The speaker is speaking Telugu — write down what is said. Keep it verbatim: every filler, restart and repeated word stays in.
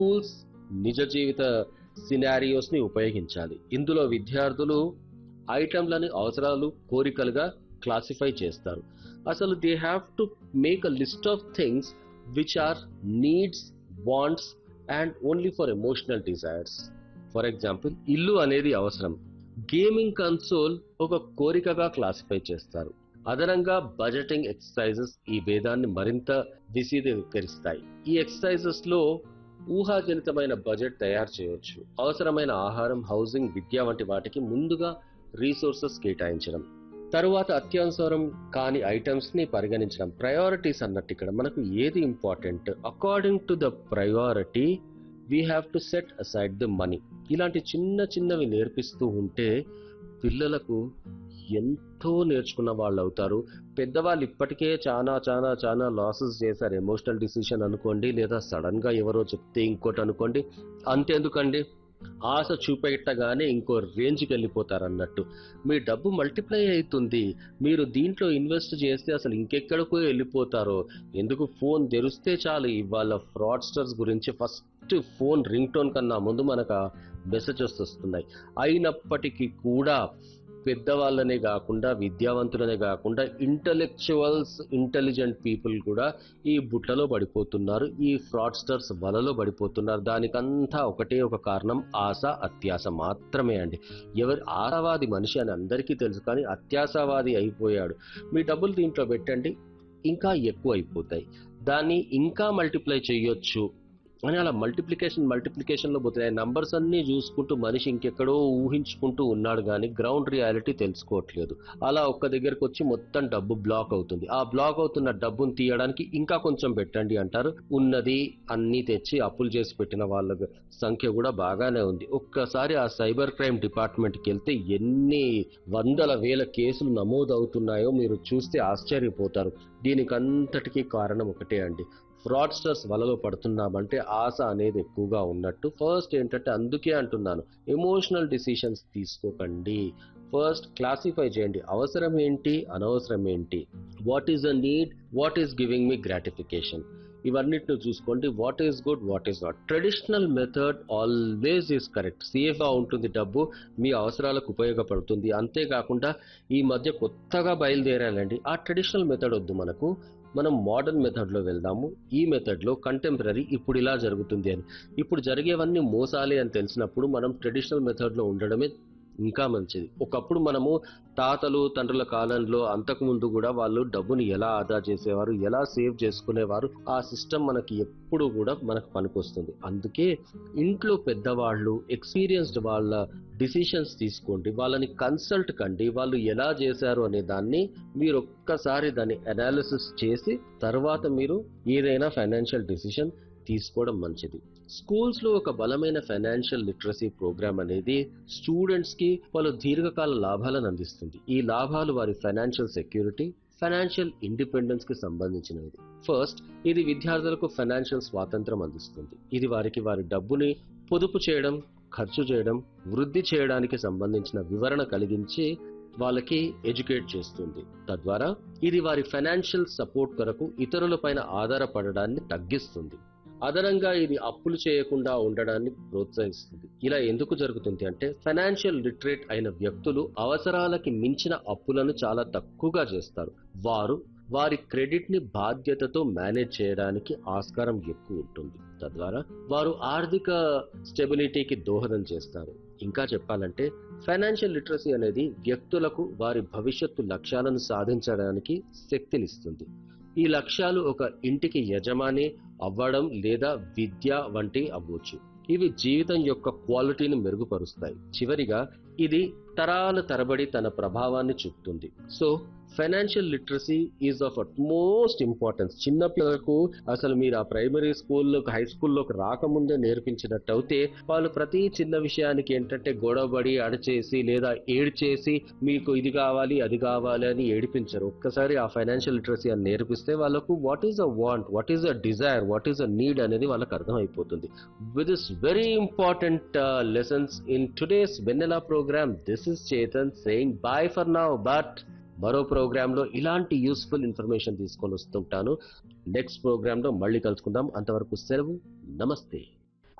టూల్స్ నిజ జీవిత సినారియోస్ ని ఉపయోగించాలి. ఇందులో విద్యార్థులు ఐటమ్లని అవసరాలు కోరికలుగా క్లాసిఫై చేస్తారు. అసలు they have to make a list of things which are needs, wants and only for emotional desires. For example, ఇల్లు అనేది అవసరం, గేమింగ్ కన్సోల్ ఒక కోరికగా క్లాసిఫై చేస్తారు. అదనంగా బడ్జెటింగ్ ఎక్సర్సైజెస్ ఈ భేదాన్ని మరింత విశదీకరిస్తాయి. ఈ ఎక్సర్సైజెస్ లో ఊహాజనితమైన బడ్జెట్ తయారు చేయవచ్చు. అవసరమైన ఆహారం, హౌసింగ్, విద్య వంటి వాటికి ముందుగా రీసోర్సెస్ కేటాయించడం, తరువాత అత్యవసరం కాని ఐటమ్స్ ని పరిగణించడం. ప్రయారిటీస్ అన్నట్టు ఇక్కడ మనకు ఏది important, according to the priority we have to set aside the money. ఇలాంటి చిన్న చిన్నవి నేర్పిస్తూ ఉంటే పిల్లలకు ఎంతో నేర్చుకున్న వాళ్ళు అవుతారు. పెద్దవాళ్ళు ఇప్పటికే చాలా చాలా చాలా లాసెస్ చేశారు. ఎమోషనల్ డిసిషన్ అనుకోండి, లేదా సడన్ గా ఎవరో చెప్తే ఇంకోటి అనుకోండి. అంతేందుకండి, ఆశ చూపెట్టగానే ఇంకో రేంజ్కి వెళ్ళిపోతారు అన్నట్టు. మీ డబ్బు మల్టిప్లై అవుతుంది, మీరు దీంట్లో ఇన్వెస్ట్ చేస్తే అసలు ఇంకెక్కడికో వెళ్ళిపోతారో. ఎందుకు, ఫోన్ తెరిస్తే చాలు ఇవాళ ఫ్రాడ్స్టర్స్ గురించి ఫస్ట్ ఫోన్ రింగ్ టోన్ కన్నా ముందు మనకు మెసేజెస్ వస్తున్నాయి. అయినప్పటికీ కూడా పెద్దవాళ్ళనే కాకుండా, విద్యావంతులనే కాకుండా, ఇంటలెక్చువల్స్, ఇంటెలిజెంట్ పీపుల్ కూడా ఈ బుట్టలో పడిపోతున్నారు, ఈ ఫ్రాడ్స్టర్స్ వలలో పడిపోతున్నారు. దానికంతా ఒకటే ఒక కారణం, ఆశ, అత్యాశ మాత్రమే అండి. ఎవరు ఆశావాది మనిషి అని అందరికీ తెలుసు, కానీ అత్యాశావాది అయిపోయాడు. మీ డబ్బులు దీంట్లో పెట్టండి, ఇంకా ఎక్కువ అయిపోతాయి, దాన్ని ఇంకా మల్టిప్లై చేయొచ్చు అని అలా మల్టిప్లికేషన్ మల్టిప్లికేషన్ లో పోతున్నాయి. నంబర్స్ అన్ని చూసుకుంటూ మనిషి ఇంకెక్కడో ఊహించుకుంటూ ఉన్నాడు, కానీ గ్రౌండ్ రియాలిటీ తెలుసుకోవట్లేదు. అలా ఒక్క దగ్గరకు వచ్చి మొత్తం డబ్బు బ్లాక్ అవుతుంది. ఆ బ్లాక్ అవుతున్న డబ్బును తీయడానికి ఇంకా కొంచెం పెట్టండి అంటారు. ఉన్నది అన్ని తెచ్చి అప్పులు చేసి పెట్టిన వాళ్ళ సంఖ్య కూడా బాగానే ఉంది. ఒక్కసారి ఆ సైబర్ క్రైమ్ డిపార్ట్మెంట్కి వెళ్తే ఎన్ని వందల వేల కేసులు నమోదు అవుతున్నాయో మీరు చూస్తే ఆశ్చర్యపోతారు. దీనికంతటికీ కారణం ఒకటే అండి, ఫ్రాడ్స్టర్స్ వలలో పడుతున్నామంటే ఆశ అనేది ఎక్కువగా ఉన్నట్టు. ఫస్ట్ ఏంటంటే, అందుకే అంటున్నాను, ఎమోషనల్ డిసిషన్స్ తీసుకోకండి. ఫస్ట్ క్లాసిఫై చేయండి, అవసరం ఏంటి, అనవసరం ఏంటి, what is a need, what is giving me gratification, ఇవన్నిటిని చూసుకోండి. What is good, what is not. Traditional method always is correct. సేఫ్గా ఉంటుంది, డబ్బు మీ అవసరాలకు ఉపయోగపడుతుంది. అంతేకాకుండా ఈ మధ్య కొత్తగా బయలుదేరాలండి, ఆ ట్రెడిషనల్ మెథడ్ వద్దు మనకు, మనం మోడర్న్ మెథడ్లో వెళ్దాము. ఈ మెథడ్లో కంటెంపరీ ఇప్పుడు ఇలా జరుగుతుంది అని, ఇప్పుడు జరిగేవన్నీ మోసాలే అని తెలిసినప్పుడు మనం ట్రెడిషనల్ మెథడ్లో ఉండడమే ఇంకా మంచిది. ఒకప్పుడు మనము తాతలు తండ్రుల కాలంలో, అంతకు ముందు కూడా వాళ్ళు డబ్బుని ఎలా ఆదా చేసేవారు, ఎలా సేవ్ చేసుకునేవారు, ఆ సిస్టమ్ మనకి ఎప్పుడు కూడా మనకు పనికొస్తుంది. అందుకే ఇంట్లో పెద్దవాళ్ళు, ఎక్స్పీరియన్స్డ్ వాళ్ళ డిసిషన్స్ తీసుకోండి, వాళ్ళని కన్సల్ట్ కండి. వాళ్ళు ఎలా చేశారు అనే దాన్ని మీరు ఒక్కసారి దాన్ని అనాలిసిస్ చేసి తర్వాత మీరు ఏదైనా ఫైనాన్షియల్ డిసిషన్ తీసుకోవడం మంచిది. స్కూల్స్ లో ఒక బలమైన ఫైనాన్షియల్ లిటరసీ ప్రోగ్రామ్ అనేది స్టూడెంట్స్ కి పలు దీర్ఘకాల లాభాలను అందిస్తుంది. ఈ లాభాలు వారి ఫైనాన్షియల్ సెక్యూరిటీ, ఫైనాన్షియల్ ఇండిపెండెన్స్ కి సంబంధించినవి. ఫస్ట్, ఇది విద్యార్థులకు ఫైనాన్షియల్ స్వాతంత్రం అందిస్తుంది. ఇది వారికి వారి డబ్బుని పొదుపు చేయడం, ఖర్చు చేయడం, వృద్ధి చేయడానికి సంబంధించిన వివరణ కలిగించి వాళ్ళకి ఎడ్యుకేట్ చేస్తుంది. తద్వారా ఇది వారి ఫైనాన్షియల్ సపోర్ట్ కొరకు ఇతరులపైన ఆధారపడడాన్ని తగ్గిస్తుంది. అదనంగా ఇది అప్పులు చేయకుండా ఉండడాన్ని ప్రోత్సహిస్తుంది. ఇలా ఎందుకు జరుగుతుంది అంటే, ఫైనాన్షియల్ లిటరేట్ అయిన వ్యక్తులు అవసరాలకి మించిన అప్పులను చాలా తక్కువగా చేస్తారు. వారు వారి క్రెడిట్ ని బాధ్యతతో మేనేజ్ చేయడానికి ఆస్కారం ఎక్కువ ఉంటుంది. తద్వారా వారు ఆర్థిక స్టెబిలిటీకి దోహదం చేస్తారు. ఇంకా చెప్పాలంటే, ఫైనాన్షియల్ లిటరసీ అనేది వ్యక్తులకు వారి భవిష్యత్తు లక్ష్యాలను సాధించడానికి శక్తినిస్తుంది. ఈ లక్ష్యాలు ఒక ఇంటికి యజమాని అవ్వడం లేదా విద్య వంటి అవ్వచ్చు. ఇవి జీవితం యొక్క క్వాలిటీని మెరుగుపరుస్తాయి. చివరిగా ఇది తరాల తరబడి తన ప్రభావాన్ని చూపుతుంది. So financial literacy is of utmost importance. చిన్న పిల్లలకు అసలు మీరు ఆ ప్రైమరీ స్కూల్లోకి, హై స్కూల్లోకి రాకముందే నేర్పించినట్టు అయితే వాళ్ళు ప్రతి చిన్న విషయానికి ఏంటంటే గొడవబడి అడచేసి లేదా ఏడ్చేసి మీకు ఇది కావాలి అది కావాలి అని ఏడిపించరు. ఒక్కసారి ఆ ఫైనాన్షియల్ లిటరసీ అని నేర్పిస్తే వాళ్ళకు what is a want, what is a desire, what is a need అనేది వాళ్ళకి అర్థమైపోతుంది. With this very important lessons in today's vanilla programme, this is Chetan saying by for now. But మరో ప్రోగ్రామ్ లో ఇలాంటి యూస్ఫుల్ ఇన్ఫర్మేషన్ తీసుకొని వస్తుంటాను. నెక్స్ట్ ప్రోగ్రామ్ లో మళ్ళీ కలుసుకుందాం. అంతవరకు సెలవు, నమస్తే.